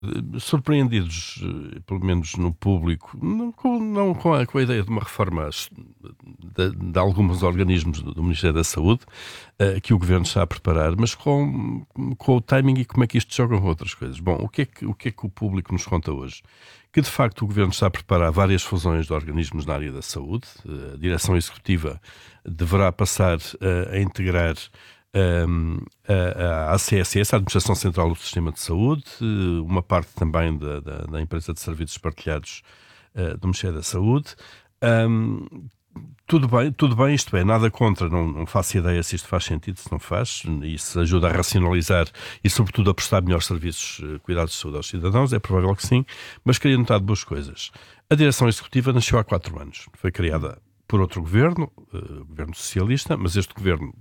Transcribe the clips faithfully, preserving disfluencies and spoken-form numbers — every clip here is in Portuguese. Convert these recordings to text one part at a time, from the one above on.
Surpreendidos, pelo menos no público, não com, não com, a, com a ideia de uma reforma de, de alguns organismos do, do Ministério da Saúde, uh, que o Governo está a preparar, mas com, com o timing e como é que isto joga com outras coisas. Bom, o que, é que, o que é que o público nos conta hoje? Que, de facto, o Governo está a preparar várias fusões de organismos na área da saúde. A Direção Executiva deverá passar uh, a integrar Um, a, a ACSS, a Administração Central do Sistema de Saúde, uma parte também da, da, da empresa de serviços partilhados uh, do Ministério da Saúde. Um, tudo bem, tudo bem, isto é, nada contra, não, não faço ideia se isto faz sentido, se não faz, isso ajuda a racionalizar e, sobretudo, a prestar melhores serviços, uh, cuidados de saúde aos cidadãos, é provável que sim, mas queria notar duas coisas. A Direção Executiva nasceu há quatro anos, foi criada por outro governo, uh, governo socialista, mas este governo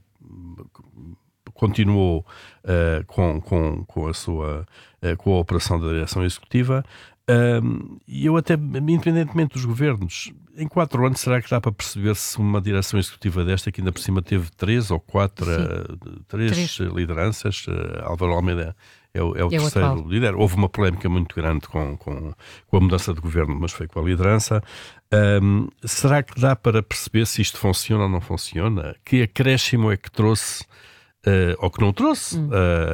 continuou uh, com, com, com a sua uh, com a operação da Direção Executiva, um, e eu até, independentemente dos governos, em quatro anos será que dá para perceber se uma Direção Executiva desta, que ainda por cima teve três ou quatro, uh, três, três lideranças, uh, Álvaro Almeida é o, é o é terceiro o líder. Houve uma polémica muito grande com, com, com a mudança de governo, mas foi com a liderança. Um, será que dá para perceber se isto funciona ou não funciona? Que acréscimo é que trouxe, uh, ou que não trouxe, hum.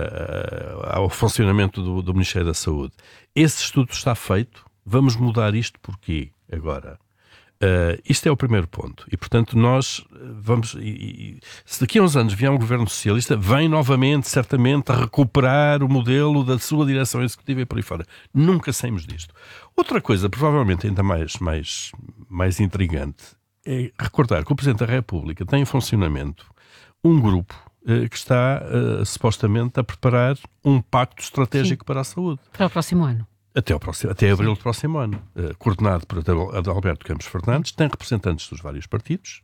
uh, ao funcionamento do, do Ministério da Saúde? Esse estudo está feito. Vamos mudar isto porquê agora? Uh, isto é o primeiro ponto. E, portanto, nós vamos... E, e, se daqui a uns anos vier um governo socialista, vem novamente, certamente, a recuperar o modelo da sua direção executiva e por aí fora. Nunca saímos disto. Outra coisa, provavelmente ainda mais, mais, mais intrigante, é recordar que o Presidente da República tem em funcionamento um grupo uh, que está, uh, supostamente, a preparar um pacto estratégico Sim. para a saúde. Para o próximo ano. Até, o próximo, até abril do próximo ano, uh, coordenado por Adalberto Campos Fernandes, tem representantes dos vários partidos.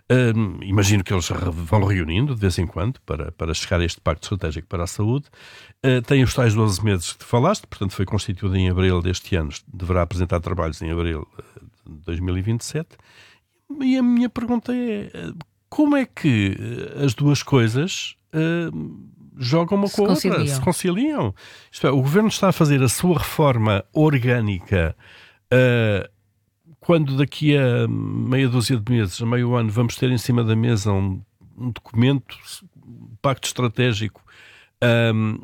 Uh, imagino que eles re- vão reunindo de vez em quando para, para chegar a este pacto estratégico para a saúde. Uh, tem os tais doze meses que te falaste, portanto foi constituído em abril deste ano, deverá apresentar trabalhos em abril de dois mil e vinte e sete. E a minha pergunta é, como é que as duas coisas... Uh, jogam uma com a outra, se conciliam. Isto é, o Governo está a fazer a sua reforma orgânica uh, quando daqui a meia dúzia de meses, a meio ano, vamos ter em cima da mesa um, um documento, um pacto estratégico, um,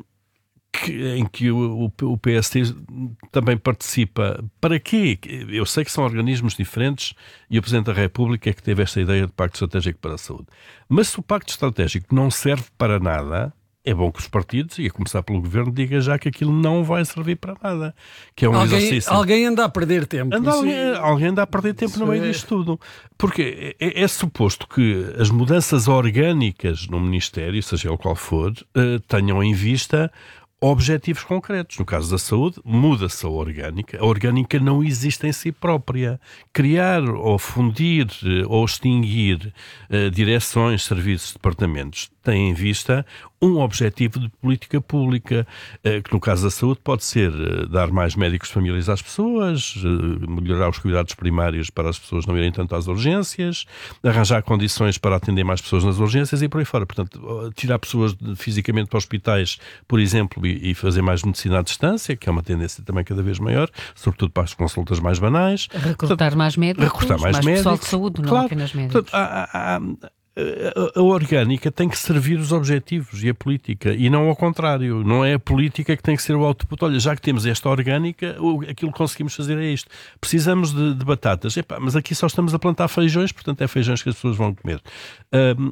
que, em que o, o, o P S T também participa. Para quê? Eu sei que são organismos diferentes e o Presidente da República é que teve esta ideia de pacto estratégico para a saúde. Mas se o pacto estratégico não serve para nada, é bom que os partidos, e a começar pelo Governo, digam já que aquilo não vai servir para nada. Que é um alguém, exercício... alguém anda a perder tempo. Anda, alguém, é... alguém anda a perder tempo no meio é... disto tudo. Porque é, é suposto que as mudanças orgânicas no Ministério, seja ele qual for, uh, tenham em vista objetivos concretos. No caso da saúde, muda-se a orgânica. A orgânica não existe em si própria. Criar ou fundir ou extinguir uh, direções, serviços, departamentos tem em vista um objetivo de política pública, uh, que no caso da saúde pode ser uh, dar mais médicos de famílias às pessoas, uh, melhorar os cuidados primários para as pessoas não irem tanto às urgências, arranjar condições para atender mais pessoas nas urgências e por aí fora. Portanto, uh, tirar pessoas de, fisicamente para hospitais, por exemplo, e, e fazer mais medicina à distância, que é uma tendência também cada vez maior, sobretudo para as consultas mais banais. Recrutar Portanto, mais médicos, recrutar mais, mais médicos, pessoal de saúde, claro. Não apenas médicos. Portanto, há, há, há, a, a orgânica tem que servir os objetivos e a política, e não ao contrário. Não é a política que tem que ser o output. Olha, já que temos esta orgânica, aquilo que conseguimos fazer é isto. Precisamos de, de batatas. Epá, mas aqui só estamos a plantar feijões, portanto é feijões que as pessoas vão comer. Um,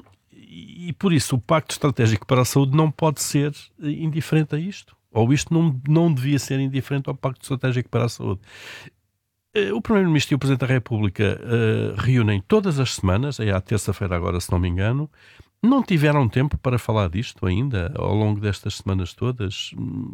e por isso o Pacto Estratégico para a Saúde não pode ser indiferente a isto. Ou isto não, não devia ser indiferente ao Pacto Estratégico para a Saúde. O Primeiro-Ministro e o Presidente da República uh, reúnem todas as semanas, é à terça-feira agora, se não me engano. Não tiveram tempo para falar disto ainda, ao longo destas semanas todas.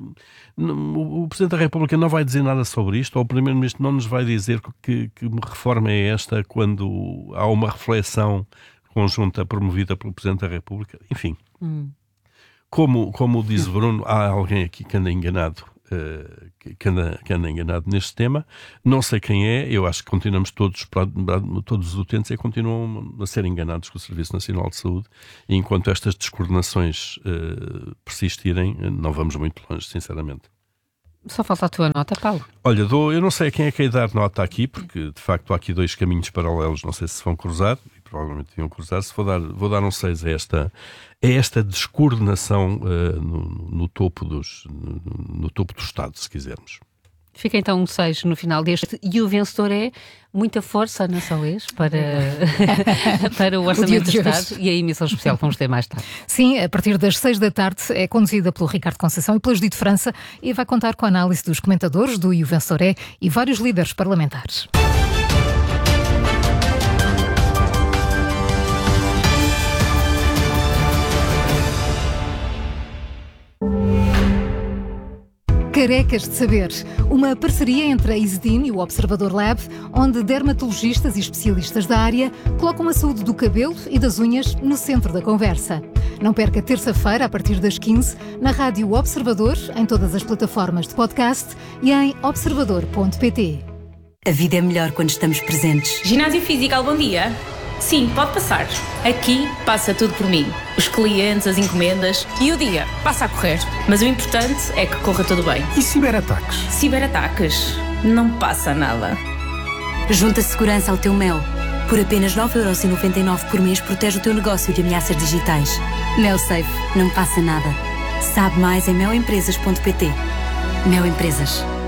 O Presidente da República não vai dizer nada sobre isto, ou o Primeiro-Ministro não nos vai dizer que, que reforma é esta quando há uma reflexão conjunta promovida pelo Presidente da República. Enfim, hum. como, como diz Bruno, há alguém aqui que anda enganado. Uh, que, anda, que anda enganado neste tema, não sei quem é, eu acho que continuamos todos, todos os utentes e continuam a ser enganados com o Serviço Nacional de Saúde, e enquanto estas descoordenações uh, persistirem, não vamos muito longe, sinceramente. Só falta a tua nota, Paulo. Olha, dou, eu não sei a quem é que é dar nota aqui, porque de facto há aqui dois caminhos paralelos, não sei se vão cruzar, e provavelmente iam cruzar-se. Vou dar, vou dar um seis a esta, a esta descoordenação uh, no, no, topo dos, no, no topo do Estado, se quisermos. Fica então um seis no final deste, e o vencedor é muita força, Ana Salês, para, para o Orçamento do Estado e a emissão especial que vamos ter mais tarde. Sim, a partir das seis da tarde é conduzida pelo Ricardo Conceição e pela Judite França e vai contar com a análise dos comentadores do E o Vencedor é e vários líderes parlamentares. Carecas de Saber, uma parceria entre a Isedin e o Observador Lab, onde dermatologistas e especialistas da área colocam a saúde do cabelo e das unhas no centro da conversa. Não perca terça-feira, a partir das quinze, na Rádio Observador, em todas as plataformas de podcast e em observador ponto pt. A vida é melhor quando estamos presentes. Ginásio Físico, bom dia. Sim, pode passar. Aqui passa tudo por mim. Os clientes, as encomendas e o dia passa a correr. Mas o importante é que corra tudo bem. E ciberataques? Ciberataques? Não passa nada. Junta segurança ao teu Mel. Por apenas nove euros e noventa e nove por mês protege o teu negócio de ameaças digitais. Mel Safe, não passa nada. Sabe mais em mel empresas ponto pt. Mel Empresas.